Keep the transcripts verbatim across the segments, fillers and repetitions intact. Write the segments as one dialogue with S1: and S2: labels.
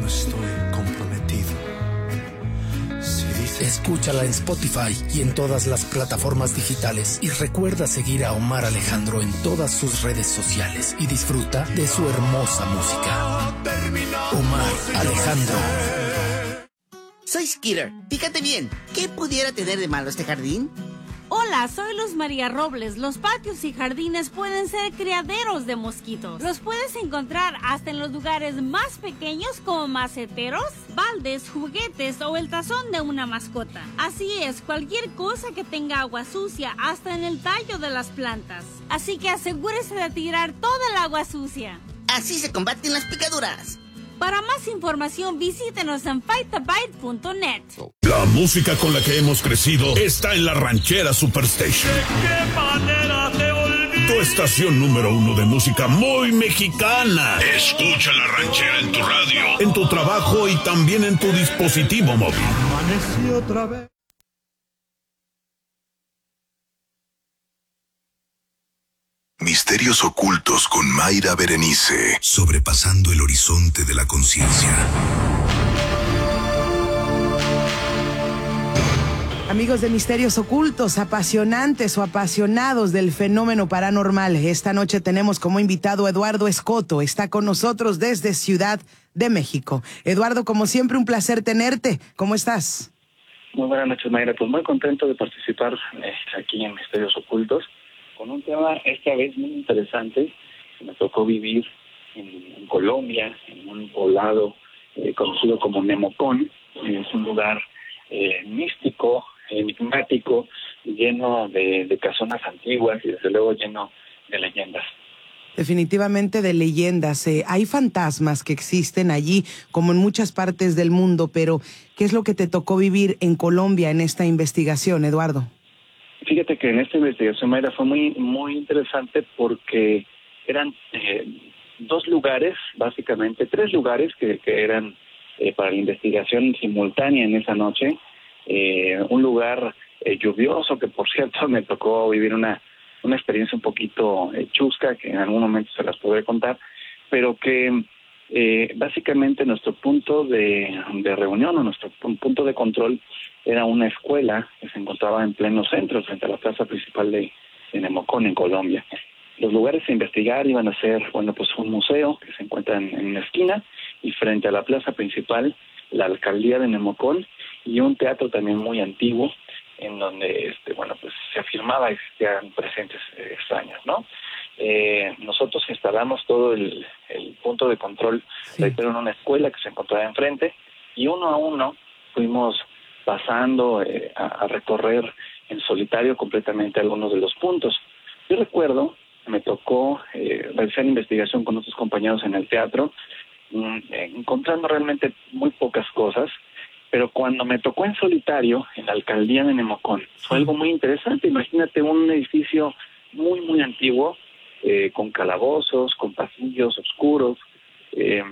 S1: no estoy comprometido. Si dices...
S2: Escúchala en Spotify y en todas las plataformas digitales. Y recuerda seguir a Omar Alejandro en todas sus redes sociales y disfruta de su hermosa música. Omar Alejandro.
S3: Soy Skitter. Fíjate bien, ¿qué pudiera tener de malo este jardín?
S4: Hola, soy Luz María Robles. Los patios y jardines pueden ser criaderos de mosquitos. Los puedes encontrar hasta en los lugares más pequeños como maceteros, baldes, juguetes o el tazón de una mascota. Así es, cualquier cosa que tenga agua sucia, hasta en el tallo de las plantas. Así que asegúrese de tirar toda el agua sucia.
S3: Así se combaten las picaduras.
S4: Para más información, visítenos en fight the bite punto net.
S5: La música con la que hemos crecido está en la Ranchera Superstation.
S6: ¿De qué manera te olvido?
S5: Tu estación número uno de música muy mexicana. Escucha la Ranchera en tu radio, en tu trabajo y también en tu dispositivo móvil.
S6: Amanecí otra vez.
S7: Misterios ocultos con Mayra Berenice, sobrepasando el horizonte de la conciencia.
S8: Amigos de Misterios Ocultos, apasionantes o apasionados del fenómeno paranormal, esta noche tenemos como invitado a Eduardo Escoto. Está con nosotros desde Ciudad de México. Eduardo, como siempre, un placer tenerte. ¿Cómo estás?
S9: Muy buenas noches, Mayra. Pues muy contento de participar eh, aquí en Misterios Ocultos, con un tema esta vez muy interesante. Me tocó vivir en, en Colombia, en un poblado eh, conocido como Nemocón. Es un lugar eh, místico, enigmático, lleno de, de casonas antiguas y desde luego lleno de leyendas.
S8: Definitivamente de leyendas. Eh, hay fantasmas que existen allí, como en muchas partes del mundo, pero ¿qué es lo que te tocó vivir en Colombia en esta investigación, Eduardo?
S9: Fíjate que en esta investigación, Mayra, fue muy muy interesante porque eran eh, dos lugares, básicamente, tres lugares que, que eran eh, para la investigación simultánea en esa noche. Eh, un lugar eh, lluvioso, que por cierto me tocó vivir una, una experiencia un poquito eh, chusca, que en algún momento se las podré contar, pero que eh, básicamente nuestro punto de, de reunión o nuestro punto de control era una escuela que se encontraba en pleno centro, frente a la plaza principal de, de Nemocón, en Colombia. Los lugares a investigar iban a ser, bueno, pues un museo que se encuentra en, en una esquina, y frente a la plaza principal, la alcaldía de Nemocón, y un teatro también muy antiguo, en donde, este, bueno, pues se afirmaba que existían presencias eh, extrañas, ¿no? Eh, nosotros instalamos todo el, el punto de control, sí, en una escuela que se encontraba enfrente, y uno a uno fuimos pasando eh, a, a recorrer en solitario completamente algunos de los puntos. Yo recuerdo, me tocó eh, realizar investigación con otros compañeros en el teatro, mmm, encontrando realmente muy pocas cosas, pero cuando me tocó en solitario, en la alcaldía de Nemocón, fue algo muy interesante. Imagínate un edificio muy, muy antiguo, eh, con calabozos, con pasillos oscuros, eh,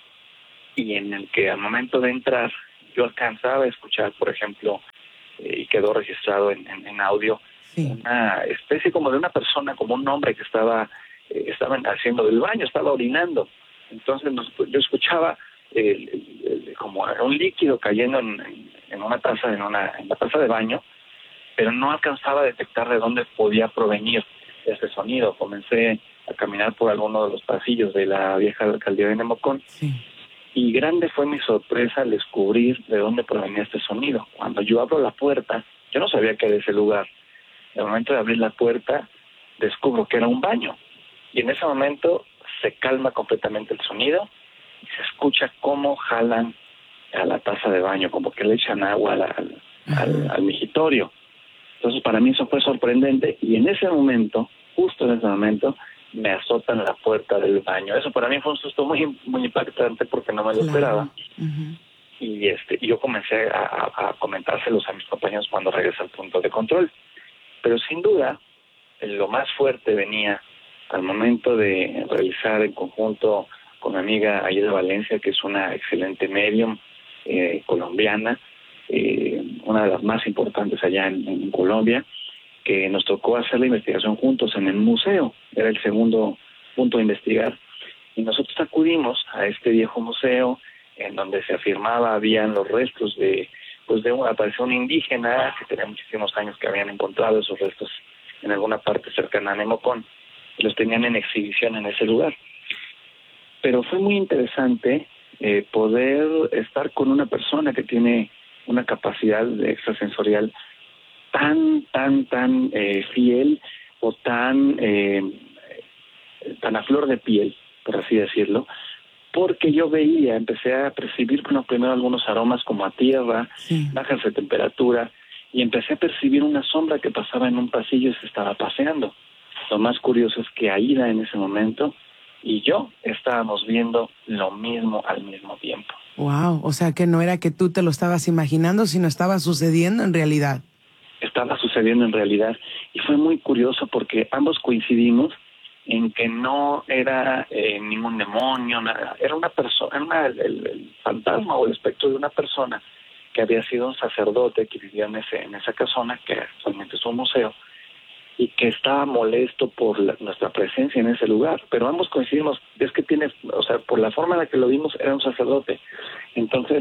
S9: y en el que al momento de entrar, yo alcanzaba a escuchar, por ejemplo, eh, y quedó registrado en, en, en audio, sí, una especie como de una persona, como un hombre que estaba eh, estaba haciendo del baño, estaba orinando. Entonces nos, yo escuchaba eh, el, el, como un líquido cayendo en, en, en una taza, en una en la taza de baño, pero no alcanzaba a detectar de dónde podía provenir ese sonido. Comencé a caminar por alguno de los pasillos de la vieja alcaldía de Nemocón. Sí. Y grande fue mi sorpresa al descubrir de dónde provenía este sonido. Cuando yo abro la puerta, yo no sabía que era ese lugar. En el momento de abrir la puerta, descubro que era un baño. Y en ese momento se calma completamente el sonido y se escucha cómo jalan a la taza de baño, como que le echan agua al, al, al, al migitorio. Entonces para mí eso fue sorprendente, y en ese momento, justo en ese momento, me azotan la puerta del baño. Eso para mí fue un susto muy muy impactante porque no me lo esperaba. Uh-huh. Y este y yo comencé a, a, a comentárselos a mis compañeros cuando regresé al punto de control. Pero sin duda, lo más fuerte venía al momento de realizar en conjunto con mi amiga Aida Valencia, que es una excelente medium eh, colombiana, eh, una de las más importantes allá en, en Colombia, que nos tocó hacer la investigación juntos en el museo. Era el segundo punto de investigar. Y nosotros acudimos a este viejo museo, en donde se afirmaba habían los restos de, pues de un, apareció un indígena que tenía muchísimos años que habían encontrado esos restos en alguna parte cercana a Nemocón, y los tenían en exhibición en ese lugar. Pero fue muy interesante eh, poder estar con una persona que tiene una capacidad extrasensorial tan, tan, tan eh, fiel o tan, eh, tan a flor de piel, por así decirlo, porque yo veía, empecé a percibir bueno, primero algunos aromas como a tierra, sí. bajas de temperatura, y empecé a percibir una sombra que pasaba en un pasillo y se estaba paseando. Lo más curioso es que Aida en ese momento y yo estábamos viendo lo mismo al mismo tiempo.
S8: Wow, o sea que no era que tú te lo estabas imaginando, sino estaba sucediendo en realidad.
S9: Estaba sucediendo en realidad, y fue muy curioso porque ambos coincidimos en que no era eh, ningún demonio, nada. Era una persona, era el, el, el fantasma o el espectro de una persona que había sido un sacerdote que vivía en, ese, en esa casona, que actualmente es un museo, y que estaba molesto por la, nuestra presencia en ese lugar. Pero ambos coincidimos, es que tiene, o sea, por la forma en la que lo vimos, era un sacerdote. Entonces,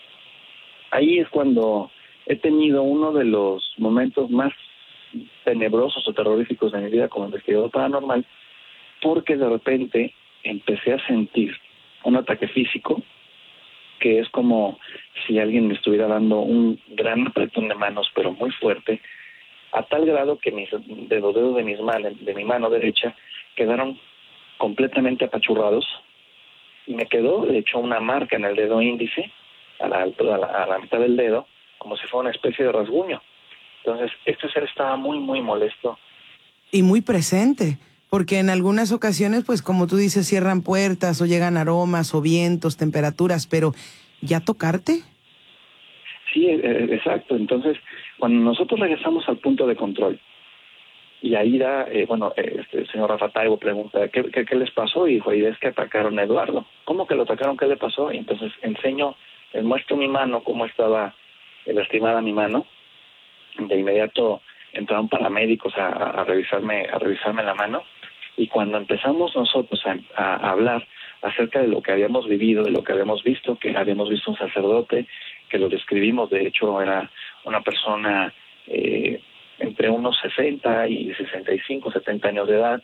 S9: ahí es cuando he tenido uno de los momentos más tenebrosos o terroríficos de mi vida como investigador paranormal, porque de repente empecé a sentir un ataque físico, que es como si alguien me estuviera dando un gran apretón de manos, pero muy fuerte, a tal grado que mis, de los dedos de, mis manos, de mi mano derecha quedaron completamente apachurrados, y me quedó, de hecho, una marca en el dedo índice, a la altura, a la, a la mitad del dedo, como si fuera una especie de rasguño. Entonces, este ser estaba muy, muy molesto.
S8: Y muy presente, porque en algunas ocasiones, pues como tú dices, cierran puertas o llegan aromas o vientos, temperaturas, pero ¿ya tocarte?
S9: Sí, eh, exacto. Entonces, cuando nosotros regresamos al punto de control, y Aida, eh, bueno, eh, este, el señor Rafa Taibo pregunta, ¿qué, qué, ¿qué les pasó? Y dijo, Aida, es que atacaron a Eduardo. ¿Cómo que lo atacaron? ¿Qué le pasó? Y entonces enseño, les muestro mi mano, cómo estaba lastimada mi mano. De inmediato entraron paramédicos a, a revisarme a revisarme la mano, y cuando empezamos nosotros a, a hablar acerca de lo que habíamos vivido, de lo que habíamos visto, que habíamos visto un sacerdote, que lo describimos, de hecho era una persona eh, entre unos sesenta y sesenta y cinco, setenta años de edad,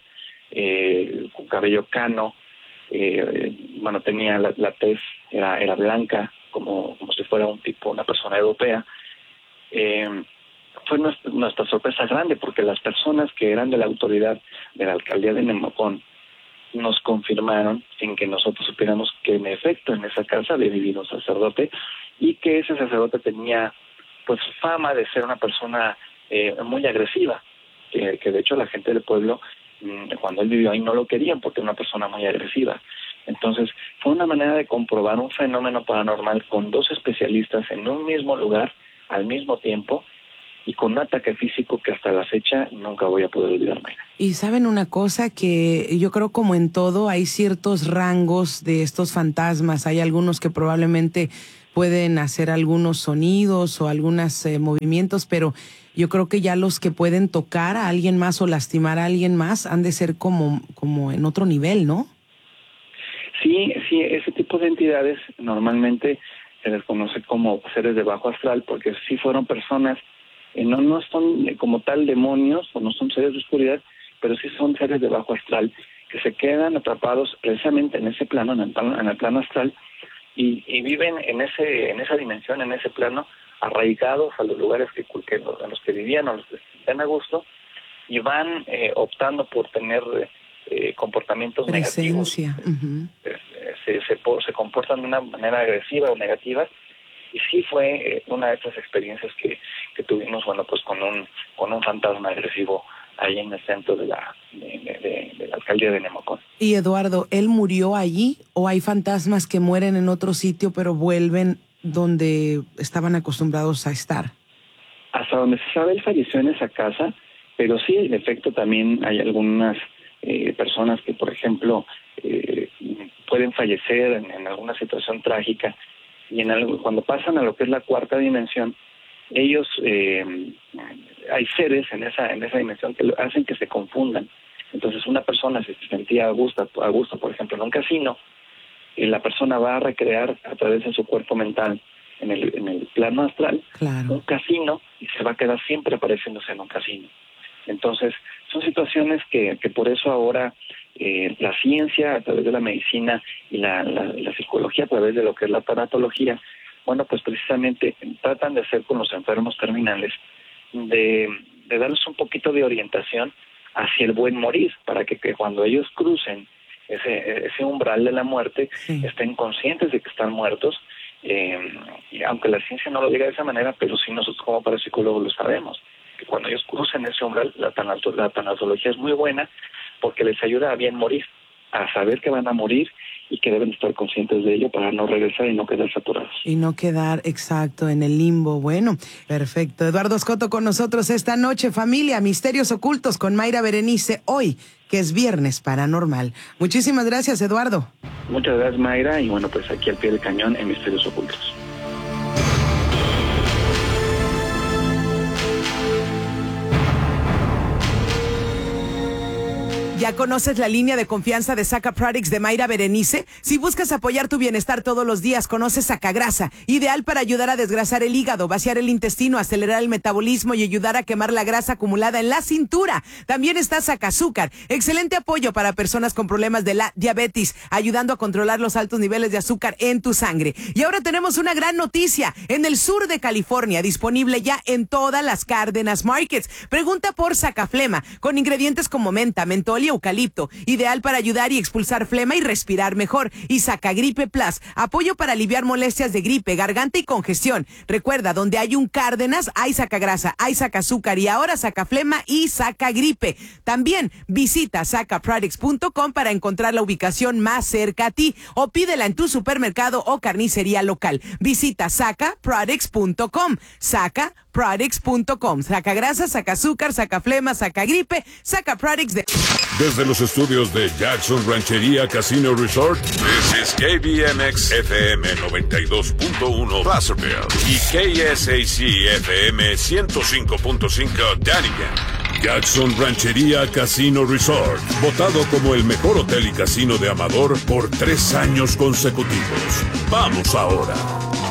S9: eh, con cabello cano, eh, bueno, tenía la, la tez, era, era blanca, como, como si fuera un tipo, una persona europea. Eh, fue nuestra, nuestra sorpresa grande, porque las personas que eran de la autoridad de la alcaldía de Nemocón nos confirmaron, sin que nosotros supiéramos, que en efecto en esa casa había vivido un sacerdote, y que ese sacerdote tenía pues fama de ser una persona eh, muy agresiva, que, que de hecho la gente del pueblo, cuando él vivió ahí, no lo querían porque era una persona muy agresiva. Entonces fue una manera de comprobar un fenómeno paranormal con dos especialistas en un mismo lugar al mismo tiempo, y con un ataque físico que hasta la fecha nunca voy a poder olvidarme.
S8: Y saben una cosa, que yo creo, como en todo, hay ciertos rangos de estos fantasmas. Hay algunos que probablemente pueden hacer algunos sonidos o algunos eh, movimientos, pero yo creo que ya los que pueden tocar a alguien más o lastimar a alguien más han de ser como, como en otro nivel, ¿no?
S9: Sí, sí, ese tipo de entidades normalmente se les conoce como seres de bajo astral, porque sí fueron personas, eh, no, no son eh, como tal demonios, o no son seres de oscuridad, pero sí son seres de bajo astral, que se quedan atrapados precisamente en ese plano, en el plano, en el plano astral, y, y viven en ese en esa dimensión, en ese plano, arraigados a los lugares que, que en los que vivían o los que están a gusto, y van eh, optando por tener eh, comportamientos
S8: presencia.
S9: negativos. Uh-huh. Eh, se, se, se comportan de una manera agresiva o negativa, y sí fue eh, una de esas experiencias que, que tuvimos, bueno, pues con un con un fantasma agresivo ahí en el centro de la de, de, de la alcaldía de Nemocón.
S8: Y Eduardo, ¿él murió allí o hay fantasmas que mueren en otro sitio pero vuelven donde estaban acostumbrados a estar?
S9: Hasta donde se sabe, él falleció en esa casa, pero sí, en efecto, también hay algunas eh, personas que, por ejemplo, eh, pueden fallecer en, en alguna situación trágica, y en algo, cuando pasan a lo que es la cuarta dimensión, ellos, eh, hay seres en esa en esa dimensión que hacen que se confundan. Entonces, una persona, si se sentía a gusto, a gusto, por ejemplo, en un casino, eh, la persona va a recrear a través de su cuerpo mental en el, en el plano astral,
S8: claro,
S9: un casino, y se va a quedar siempre apareciéndose en un casino. Entonces, son situaciones que, que por eso ahora eh, la ciencia a través de la medicina y la, la, la psicología a través de lo que es la tanatología, bueno, pues precisamente tratan de hacer con los enfermos terminales, de, de darles un poquito de orientación hacia el buen morir, para que, que cuando ellos crucen ese, ese umbral de la muerte, sí, estén conscientes de que están muertos. Eh, y aunque la ciencia no lo diga de esa manera, pero sí nosotros como parapsicólogos lo sabemos, que cuando ellos crucen ese umbral, la, tanato, la tanatología es muy buena porque les ayuda a bien morir, a saber que van a morir y que deben estar conscientes de ello para no regresar y no quedar saturados.
S8: Y no quedar, exacto, en el limbo. Bueno, perfecto. Eduardo Escoto con nosotros esta noche, familia, Misterios Ocultos con Mayra Berenice, hoy, que es Viernes Paranormal. Muchísimas gracias, Eduardo.
S9: Muchas gracias, Mayra, y bueno, pues aquí al pie del cañón en Misterios Ocultos.
S8: ¿Ya conoces la línea de confianza de Saca Products de Mayra Berenice? Si buscas apoyar tu bienestar todos los días, conoce Sacagrasa, ideal para ayudar a desgrasar el hígado, vaciar el intestino, acelerar el metabolismo y ayudar a quemar la grasa acumulada en la cintura. También está Sacazúcar, excelente apoyo para personas con problemas de la diabetes, ayudando a controlar los altos niveles de azúcar en tu sangre. Y ahora tenemos una gran noticia, en el sur de California, disponible ya en todas las Cárdenas Markets. Pregunta por Sacaflema, con ingredientes como menta, mentol y eucalipto, ideal para ayudar y expulsar flema y respirar mejor. Y Sacagripe Plus, apoyo para aliviar molestias de gripe, garganta y congestión. Recuerda, donde hay un Cárdenas, hay Sacagrasa, hay Sacazúcar y ahora Sacaflema y Sacagripe. También visita saca products punto com para encontrar la ubicación más cerca a ti o pídela en tu supermercado o carnicería local. Visita saca products punto com. Saca products punto com. Sacagrasa, Sacazúcar, Sacaflema, Sacagripe, Saca Products de...
S5: Desde los estudios de Jackson Ranchería Casino Resort, this is K B M X F M noventa y dos punto uno Placerville y K S A C F M ciento cinco punto cinco Dunnigan. Jackson Ranchería Casino Resort, votado como el mejor hotel y casino de Amador por tres años consecutivos. Vamos ahora.